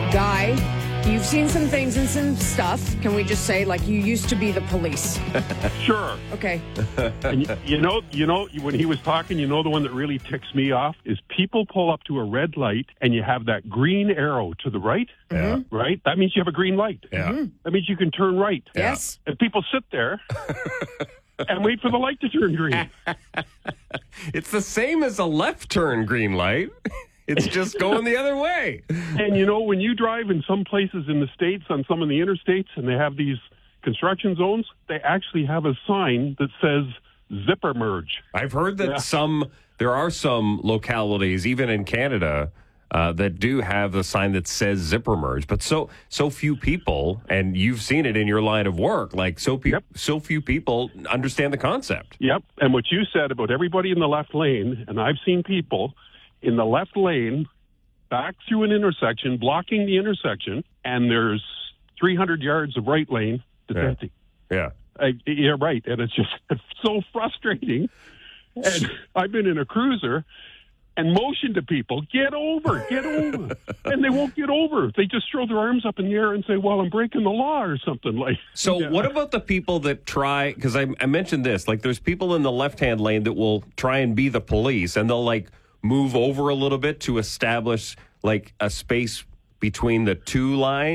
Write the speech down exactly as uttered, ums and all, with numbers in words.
Guy, you've seen some things and some stuff. Can we just say, like, you used to be the police? Sure. Okay. And you, you know, you know, when he was talking, you know, the one that really ticks me off is people pull up to a red light and you have that green arrow to the right. Yeah. Right? That means you have a green light. Yeah. Mm-hmm. That means you can turn right. Yes. And people sit there and wait for the light to turn green. It's the same as a left turn green light. It's just going the other way. And, you know, when you drive in some places in the States, on some of the interstates, and they have these construction zones, they actually have a sign that says zipper merge. I've heard that Yeah. some, there are some localities, even in Canada, uh, that do have a sign that says zipper merge. But so so few people, and you've seen it in your line of work, like so, pe- Yep. so few people understand the concept. Yep. And what you said about everybody in the left lane, and I've seen people in the left lane back through an intersection, blocking the intersection, and there's three hundred yards of right lane that's Yeah. empty. Yeah. I, you're right. And it's just it's so frustrating. And I've been in a cruiser and motion to people, get over, get over. And they won't get over. They just throw their arms up in the air and say, well, I'm breaking the law or something like. So Yeah. what about the people that try, because I, I mentioned this, like there's people in the left-hand lane that will try and be the police, and they'll like move over a little bit to establish like a space between the two lines.